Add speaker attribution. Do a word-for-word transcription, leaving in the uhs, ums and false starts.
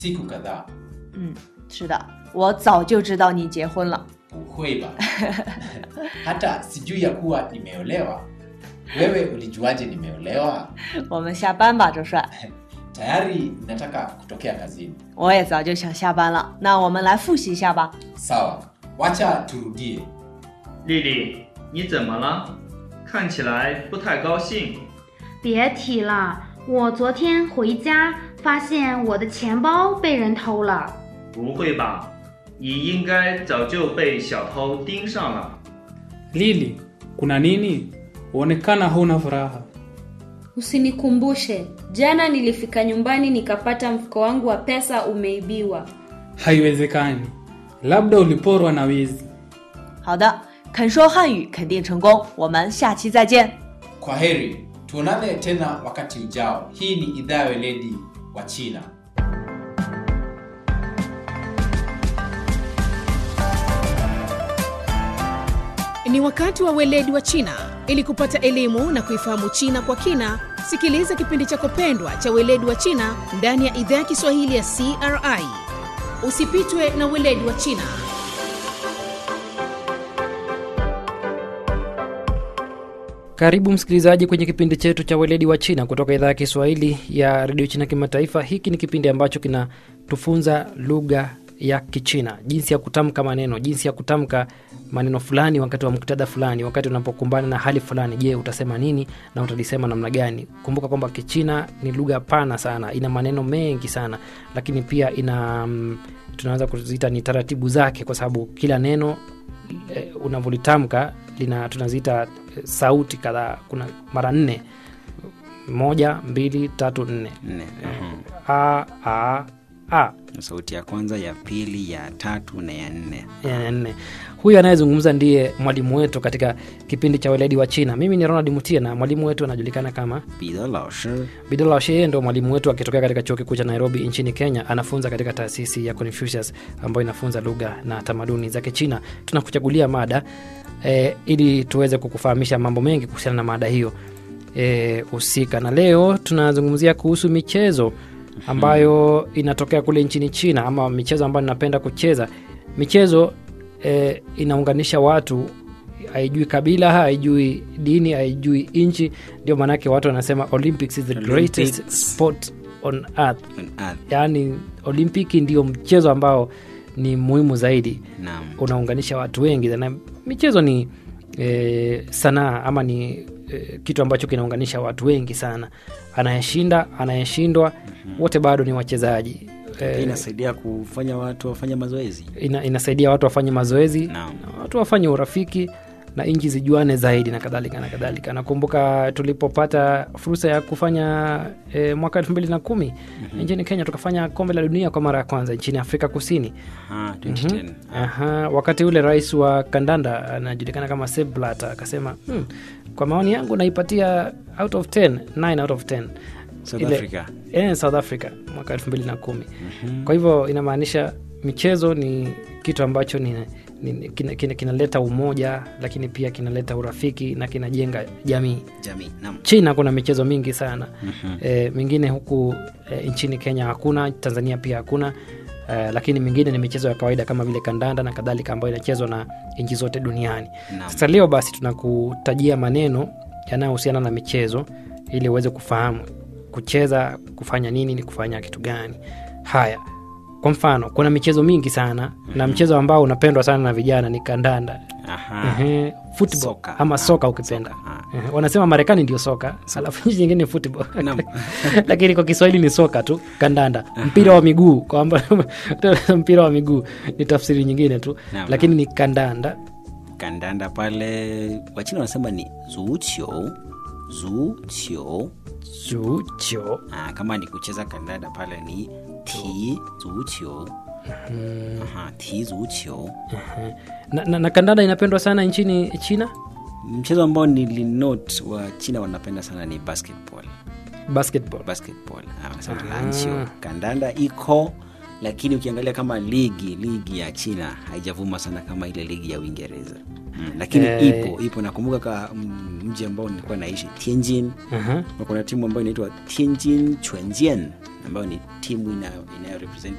Speaker 1: siku kadhaa.
Speaker 2: 嗯，是的，我早就知道你结婚了。
Speaker 1: 不会吧 hata sijui ya kuwa nimeolewa. Wewe ulijuaje nimeolewa?
Speaker 2: 我们下班吧，周帅。
Speaker 1: Tayari nataka kutokea kazini.
Speaker 2: 我也早就想下班了，那我们来复习一下吧。
Speaker 1: Sawa, wacha turudie.
Speaker 3: 丽丽，你怎么了？看起来不太高兴。
Speaker 4: 别提了，我昨天回家发现我的钱包被人偷了。
Speaker 3: 不会吧，你应该早就被小偷盯上了。
Speaker 5: Lili, kuna nini? Uonekana huna furaha.
Speaker 6: Usinikumbushe, jana nilifika nyumbani nikapata mfuko wangu wa pesa umeibiwa.
Speaker 5: Haiwezekani. Labda uliporwa na wizi.
Speaker 2: 好的，肯说汉语肯定成功，我们下期再见。
Speaker 1: Kwaheri, tuonane tena wakati ujao. Hii ni idhaa ya weledi wa China.
Speaker 7: Ni wakati wa weledi wa China. Ili kupata elimu na kuifahamu China kwa kina, sikiliza kipindi chako pendwa cha weledi wa China ndani ya idhaa ya Kiswahili ya C R I. Usipitwe na weledi wa China.
Speaker 8: Karibu msikilizaji kwenye kipindi chetu cha weledi wa China kutoka idhaa ya Kiswahili ya Radio China Kimataifa. Hiki ni kipindi ambacho kinatufunza lugha ya Kichina, jinsi ya kutamka maneno, jinsi ya kutamka maneno fulani wakati wa muktadha fulani, wakati unapokumbana na hali fulani. Je, utasema nini na utalisema namna gani? Kumbuka kwamba Kichina ni lugha pana sana, ina maneno mengi sana, lakini pia ina um, tunaweza kuziita ni taratibu zake, kwa sababu kila neno e, unavolitamka lina tunaziita e, sauti kadhaa. Kuna mara nne, moja, mbili, tatu, nne.
Speaker 9: Nne.
Speaker 8: A, a, a.
Speaker 9: Sauti ya kwanza, ya pili, ya tatu na ya nne.
Speaker 8: Ya nne. Huyu anayezungumza ndiye mwalimu wetu katika kipindi cha weledi wa China. Mimi ni Ronald Mutia na mwalimu wetu anajulikana kama
Speaker 9: Bido Lao Shi.
Speaker 8: Bido Lao Shi ndio mwalimu wetu akitokea katika chuo kikuu cha Nairobi nchini Kenya. Anafunza katika taasisi ya Confucius ambayo inafunza lugha na tamaduni za Kichina. Tunakuchagulia mada e, ili tuweze kukufahamisha mambo mengi kuhusiana na mada hiyo e, usika. Na leo tunazungumzia kuhusu michezo ambayo inatokea kule nchini China, ama michezo ambayo ninapenda kucheza. Michezo e, inaunganisha watu, haijui kabila, haijui dini, haijui inchi. Ndio maana yake watu wanasema Olympics is the Olympics. greatest sport on earth.
Speaker 9: On earth.
Speaker 8: Yaani Olimpiki ndio mchezo ambao ni muhimu zaidi.
Speaker 9: Naam.
Speaker 8: Unaunganisha watu wengi. Na michezo ni e, sanaa ama ni e, kitu ambacho kinaunganisha watu wengi sana. Anayeshinda, anayeshindwa, mm-hmm. wote bado ni wachezaji.
Speaker 9: E, inasaidia kufanya watu wafanye mazoezi.
Speaker 8: Ina, inasaidia watu wafanye mazoezi,
Speaker 9: no.
Speaker 8: na watu wafanye urafiki na inchi zijuane zaidi na kadhalika na kadhalika. Nakumbuka tulipopata fursa ya kufanya e, mwaka elfu mbili na kumi mm-hmm. nchini Kenya tukafanya kombe la dunia kwa mara ya kwanza nchini Afrika Kusini.
Speaker 9: Aha, twenty ten.
Speaker 8: Mm-hmm. Aha, wakati ule rais wa kandanda anajulikana kama Sepp Blatter akasema, hmm, kwa maoni yangu naipatia out of ten, nine out of ten.
Speaker 9: South
Speaker 8: ile,
Speaker 9: Africa.
Speaker 8: Eh, South Africa mwaka elfu mbili na kumi.
Speaker 9: Mm-hmm.
Speaker 8: Kwa hivyo inamaanisha michezo ni kitu ambacho ni kinaleta kina, kina umoja, lakini pia kinaleta urafiki na kinajenga jamii.
Speaker 9: Jamii, naam.
Speaker 8: China kuna michezo mingi sana.
Speaker 9: Mm-hmm.
Speaker 8: E, mingine huku e, nchini Kenya hakuna, Tanzania pia hakuna. E, lakini mingine ni michezo ya kawaida kama vile kandanda na kadhalika ambayo inachezwa na nchi zote duniani. Sasa leo basi tunakutajia maneno yanayohusiana na michezo ili uweze kufahamu kucheza kufanya nini ni kufanya kitu gani. Haya. Kwa mfano, kuna michezo mingi sana, mm-hmm. na mchezo ambao unapendwa sana na vijana ni kandanda.
Speaker 9: Aha.
Speaker 8: Uh-huh. Football
Speaker 9: Soka.
Speaker 8: ama soka ukipenda. Uh-huh. Wanasema Marekani ndio soka, alafu nchi nyingine football. Lakini kwa Kiswahili ni soka tu, kandanda. Uh-huh. Mpira wa miguu, kwamba mpira wa miguu ni tafsiri nyingine tu, Nama. Lakini ni kandanda.
Speaker 9: Kandanda pale Wachina wanasema ni zuqiu. Zuqiu.
Speaker 8: Zuqiu.
Speaker 9: Ah, kama ni kucheza kandanda pale ni ti zuqiu.
Speaker 8: Mm-hmm.
Speaker 9: Aha, ti zuqiu.
Speaker 8: Uh-huh. Na, na, na kandanda inapendwa sana nchini China?
Speaker 9: Mchezo ambao nilinote wa China wanapenda sana ni basketball.
Speaker 8: Basketball.
Speaker 9: Basketball. Ah, wanasema lancio. Kandanda iko, lakini ukiangalia kama ligi, ligi ya China haijavuma sana kama ile ligi ya Uingereza. Mm, lakini eh, ipo, ipo nakumbuka ka mji ambao nilikuwa naishi Tianjin. Uh-huh. Na kuna timu ambayo inaitwa Tianjin Quanjian ambayo ni timu ina ina represent